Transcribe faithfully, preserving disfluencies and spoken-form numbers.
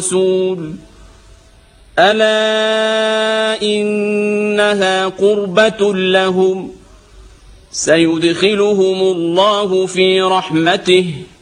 الرسول ألا إنها قربة لهم سيدخلهم الله في رحمته